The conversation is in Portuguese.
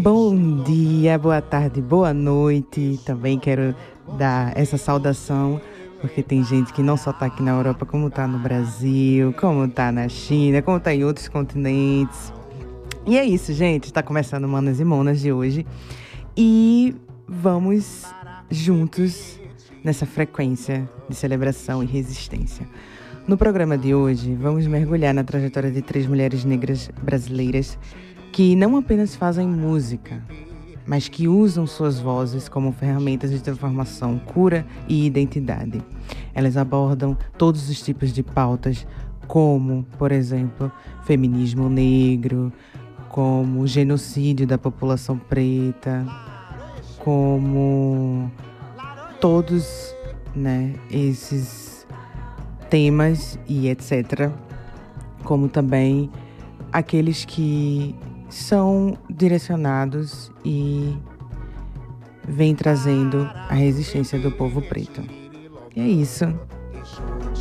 Bom dia, boa tarde, boa noite. Também quero dar essa saudação, porque tem gente que não só tá aqui na Europa, como tá no Brasil, como tá na China, como tá em outros continentes. E é isso, gente. Tá começando o Manas e Monas de hoje. E vamos juntos nessa frequência de celebração e resistência. No programa de hoje, vamos mergulhar na trajetória de 3 mulheres negras brasileiras que não apenas fazem música, mas que usam suas vozes como ferramentas de transformação, cura e identidade. Elas abordam todos os tipos de pautas, como, por exemplo, feminismo negro, como genocídio da população preta, como todos, esses temas e etc. Como também aqueles que são direcionados e vêm trazendo a resistência do povo preto. E é isso.